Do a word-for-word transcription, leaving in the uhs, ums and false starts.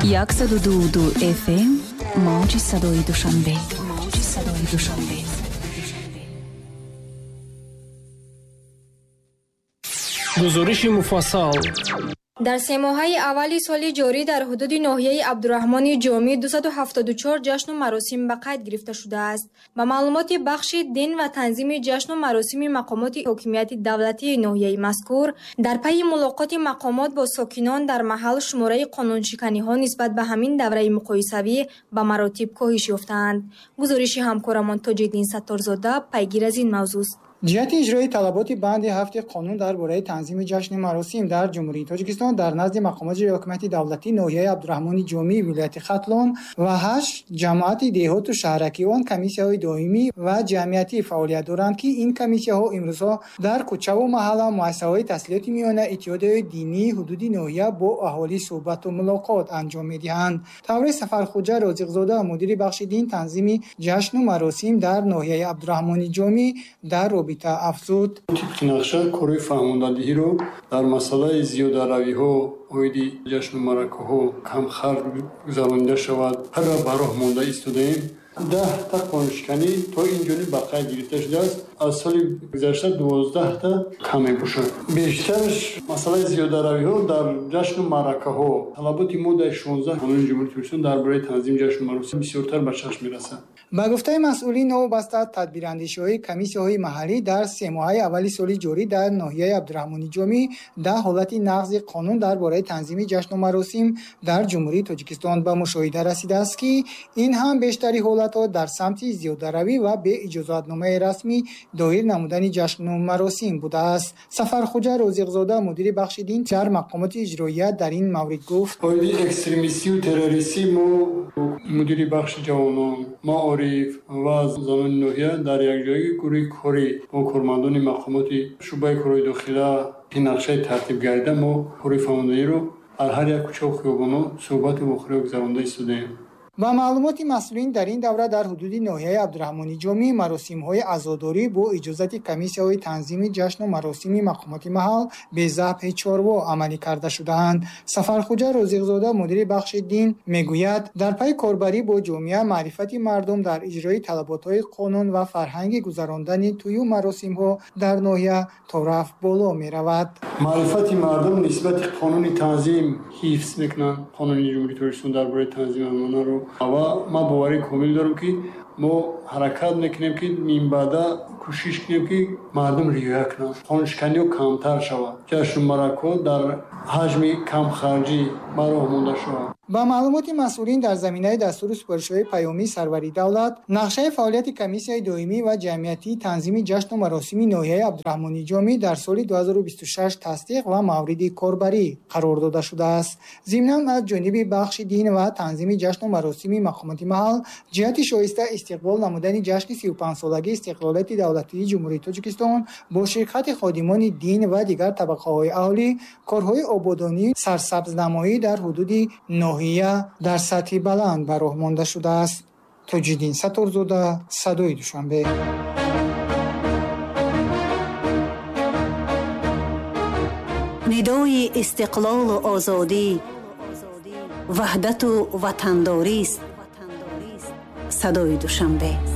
صد و دو و دو اف ام موج صدای دوشنبه. موج صدای دوشنبه. گزارش مفصل. در سه ماهه اولی سال جاری در حدود ناحیه عبدالرحمن جامی دویست و هفتاد و چهار جشن و مراسم به قید گرفته شده است. با معلومات بخش دین و تنظیم جشن و مراسم مقامات حاکمیت دولتی ناحیه مذکور، در پی ملاقات مقامات با ساکنان در محل شماره قانونشکنی ها نسبت به همین دوره مقایسوی به مراتب کاهش یافتند. گزارش همکارمان تاج‌الدین ستارزاده پیگیر از این موضوع است. جهت اجرای طلبات بند هفت قانون درباره تنظیم جشن مراسم در جمهوری تاجیکستان در نزد مقامات حکومت دولتی ناحیه عبدالرحمن جامی ولایت ختلان و هشت جماعت دهات و شهرکی آن کمیسی‌های دائمی و جمعیتی فعالیت دارند که این کمیسی‌ها امروزها در کوچه و محله مؤسسه‌های تسهیلات میانه اتحادیه دینی حدود ناحیه با اهالی صحبت و ملاقات انجام می‌دهند. طور سفرخواجه رازق‌زاده مدیر بخش دین تنظیم جشن و مراسم در ناحیه عبدالرحمن جامی در رابطه افزود. طبق نقشه کاری فهماندهی رو در مسئله زیاده‌روی‌ها اویدی جشن و مراسم‌ها کم خرج گذرانده شود هر براه مانده ایستادیم. ده تا قانونشکنی تا اینجوری بقیه گرفته شده است. از سال گذشته دوازده تا کمی بوده. بیشترش مسئله زیاده‌روی‌ها در جشن و مراسم‌ها طلبات ما در شانزده قانون جمهوری تاجیکستان درباره تنظیم جشن و مراسم بسیارتر به چشم می‌رسد. با گفته مسئولین وابسته تدبیراندیشی‌های کمیسی‌های محلی در سه ماهه اولی سال جاری در ناحیه عبدالرحمن جامی در حالت نقض قانون درباره تنظیم جشن و مراسم در جمهوری تاجیکستان به مشاهده رسیده است که این هم بیشتری حالت‌ها در سمت زیاده‌روی و به اجازه‌نامه رسمی دایر نمودن جشن و مراسم بوده است. سفرخواجه رازق‌زاده مدیر بخش دین در مقامات اجراییه در این مورد گفت: اویدی اکستریمیستی و تروریستی ما مدیر بخش جوانان ما و زنان ناحیه در یک جایی گروه کاری با کارمندان مقامات شعبه کارهای داخله که نقشه ترتیب گردیده ما کاری فهماندهی رو در هر یک کوچه و خیابان صحبت و مخرج گذرانده ایستادیم. با معلومات مسئولین در این دوره در حدود ناحیه عبدالرحمن جامی مراسم‌های عزاداری با اجازت کمیسی‌های تنظیم جشن و مراسم مقامات محل به ذبح چاروا عملی کرده شده‌اند. سفرخواجه رازق‌زاده مدیر بخش دین میگوید در پی کاربری با جامعه معرفت مردم در اجرای طلبات‌های قانون و فرهنگ گذراندن طیو مراسم‌ها در ناحیه تا رفع بالا می‌رود. معرفت مردم نسبت قانون تنظیم حفظ می‌کنند. قانون جمهوری تاجیکستان درباره تنظیم امنیت رو و ما باوری کامل دارم که ما حرکت میکنیم که نیم بعده کوشش کنیم که مردم رعایت کنند قانونشکنی کمتر شود جشن و مراسم در حجم کم خرجی براه مانده شود. با معلومات مسئولین در زمینه دستور سپارش‌های پیامی سروری دولت نقشه فعالیت کمیسی‌های دائمی و جمعیتی تنظیم جشن و مراسم ناحیه عبدالرحمن جامی در سال دو هزار و بیست و شش تصدیق و مورد کاربری قرار داده شده است. ضمناً از جانب بخش دین و تنظیم جشن و مراسم مقامات محل جهت شایسته استقبال نمودن جشن سی و پنج سالگی استقلالیت دولتی جمهوری تاجیکستان با شرکت خادمان دین و دیگر طبقه‌های اهالی کارهای آبادانی سرسبزنمایی در حدود ناحیه در سطح بلند به راه مانده شده است. تاج‌الدین ستارزاده، صدای دوشنبه. ندای استقلال و آزادی، وحدت و وطنداری است. صدای دوشنبه.